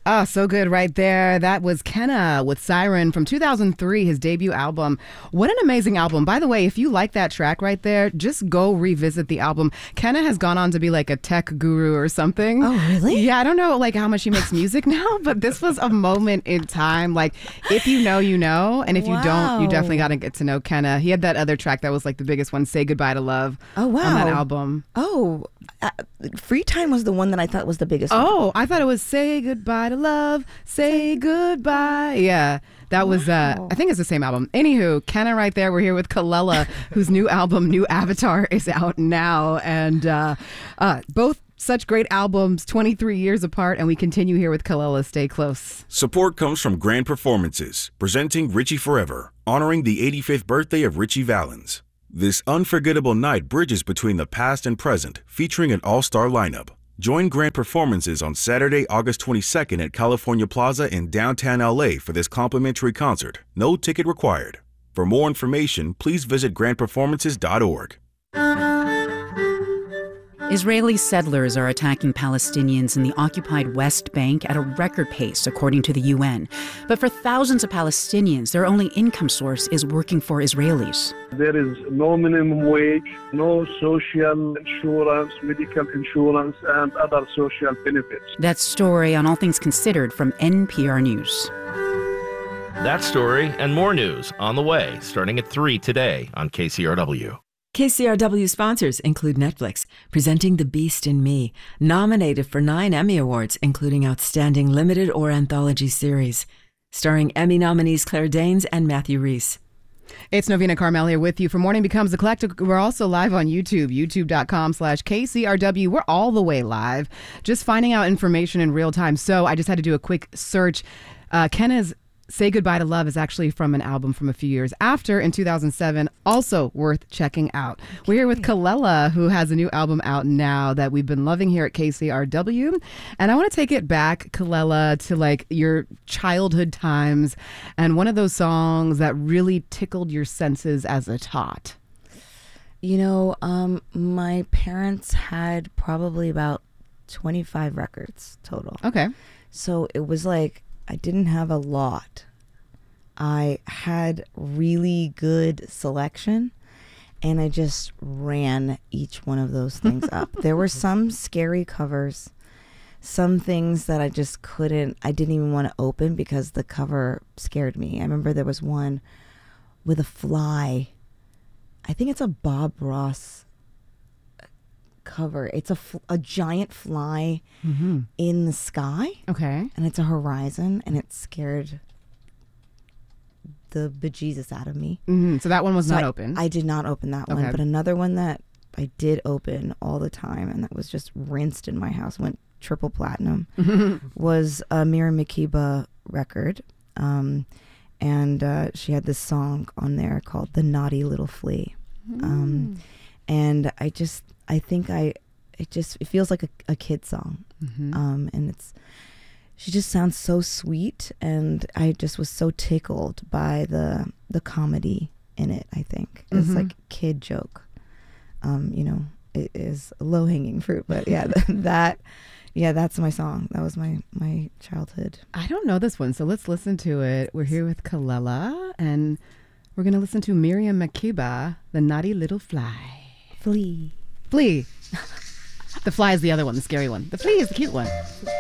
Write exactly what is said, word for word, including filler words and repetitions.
Oh, so good right there. That was Kenna with Siren from two thousand three, his debut album. What an amazing album. By the way, if you like that track right there, just go revisit the album. Kenna has gone on to be like a tech guru or something. Oh, really? Yeah, I don't know like how much he makes music now, but this was a moment in time. Like, if you know, you know. And if wow. you don't, you definitely got to get to know Kenna. He had that other track that was like the biggest one, Say Goodbye to Love. Oh, wow. On that album. Oh, uh, Free Time was the one that I thought was the biggest one. Oh, I thought it was Say Goodbye to Love, Say Goodbye. Yeah, that was, uh, I think it's the same album. Anywho, Kenna right there. We're here with Kelela, whose new album, New Avatar, is out now. And uh, uh, both such great albums, twenty-three years apart, and we continue here with Kelela. Stay close. Support comes from Grand Performances, presenting Richie Forever, honoring the eighty-fifth birthday of Richie Valens. This unforgettable night bridges between the past and present, featuring an all-star lineup. Join Grand Performances on Saturday, August twenty-second at California Plaza in downtown L A for this complimentary concert. No ticket required. For more information, please visit grand performances dot org. Israeli settlers are attacking Palestinians in the occupied West Bank at a record pace, according to the U N. But for thousands of Palestinians, their only income source is working for Israelis. There is no minimum wage, no social insurance, medical insurance, and other social benefits. That story on All Things Considered from N P R News. That story and more news on the way, starting at three today on K C R W. K C R W sponsors include Netflix, presenting The Beast in Me, nominated for nine Emmy Awards, including Outstanding Limited or Anthology Series, starring Emmy nominees Claire Danes and Matthew Rhys. It's Novena Carmel here with you for Morning Becomes Eclectic. We're also live on YouTube, youtube.com slash KCRW. We're all the way live, just finding out information in real time. So I just had to do a quick search. Uh, Kenna's Say Goodbye to Love is actually from an album from a few years after, in two thousand seven, also worth checking out. Okay. We're here with Kelela, who has a new album out now that we've been loving here at K C R W. And I want to take it back, Kelela, to like your childhood times and one of those songs that really tickled your senses as a tot. You know, um, my parents had probably about twenty-five records total. Okay. So it was like, I didn't have a lot. I had really good selection, and I just ran each one of those things up. There were some scary covers, some things that I just couldn't, I didn't even want to open because the cover scared me. I remember there was one with a fly. I think it's a Bob Ross cover. It's a, fl- a giant fly mm-hmm. in the sky. Okay. And it's a horizon, and it scared the bejesus out of me. Mm-hmm. So that one was so not I, open. I did not open that okay. one. But another one that I did open all the time, and that was just rinsed in my house, went triple platinum, was a Miriam Makeba record. Um, and uh, she had this song on there called The Naughty Little Flea. Mm. Um, and I just... I think I, it just, it feels like a, a kid song. Mm-hmm. Um, and it's, she just sounds so sweet. And I just was so tickled by the, the comedy in it, I think. It's mm-hmm. like kid joke. Um, you know, it is low hanging fruit, but yeah, that, yeah, that's my song. That was my, my childhood. I don't know this one, so let's listen to it. We're here with Kelela, and we're going to listen to Miriam Makeba, The Naughty Little Fly. Flea. Flea. The fly is the other one, the scary one. The flea is the cute one.